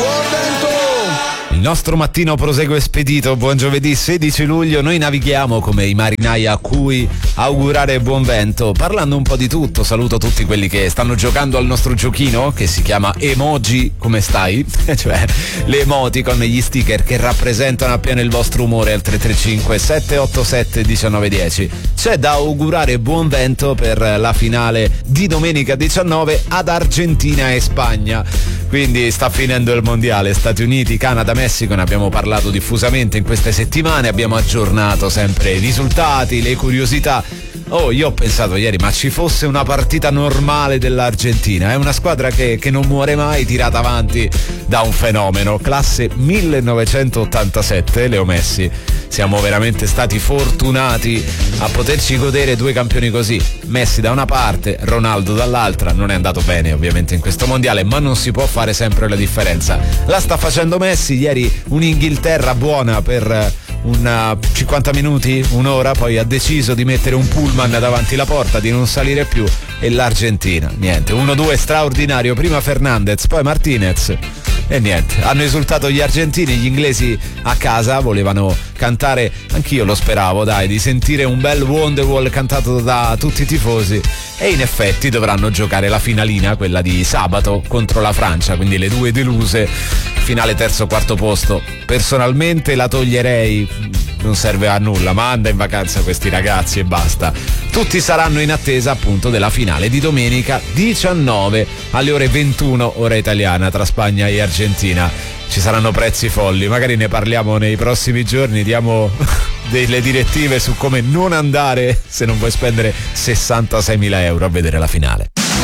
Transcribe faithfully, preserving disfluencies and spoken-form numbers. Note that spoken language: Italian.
Il nostro mattino prosegue spedito. Buon giovedì sedici luglio. Noi navighiamo come i marinai a cui augurare buon vento, parlando un po' di tutto. Saluto tutti quelli che stanno giocando al nostro giochino che si chiama Emoji come stai, cioè le emoticon, gli sticker che rappresentano appieno il vostro umore al tre tre cinque sette otto sette uno nove uno zero. C'è da augurare buon vento per la finale di domenica diciannove ad Argentina e Spagna. Quindi sta finendo il mondiale. Stati Uniti, Canada, Messico, ne abbiamo parlato diffusamente in queste settimane, abbiamo aggiornato sempre i risultati, le curiosità. Oh, io ho pensato ieri, ma ci fosse una partita normale dell'Argentina, è una squadra che, che non muore mai, tirata avanti da un fenomeno, classe millenovecentottantasette, Leo Messi. Siamo veramente stati fortunati a poterci godere due campioni così, Messi da una parte, Ronaldo dall'altra. Non è andato bene ovviamente in questo mondiale, ma non si può fare sempre la differenza. La sta facendo Messi, ieri un'Inghilterra buona per una cinquanta minuti, un'ora, poi ha deciso di mettere un pullman davanti la porta, di non salire più, e l'Argentina, niente, uno due straordinario, prima Fernandez, poi Martinez. E niente, hanno esultato gli argentini, gli inglesi a casa volevano cantare, anch'io lo speravo, dai, di sentire un bel Wonderwall cantato da tutti i tifosi, e in effetti dovranno giocare la finalina, quella di sabato contro la Francia, quindi le due deluse, finale terzo quarto posto. Personalmente la toglierei, non serve a nulla, manda in vacanza questi ragazzi e basta. Tutti saranno in attesa appunto della finale di domenica diciannove alle ore ventuno ora italiana tra Spagna e Argentina. Ci saranno prezzi folli, magari ne parliamo nei prossimi giorni, diamo delle direttive su come non andare se non vuoi spendere sessantaseimila euro a vedere la finale.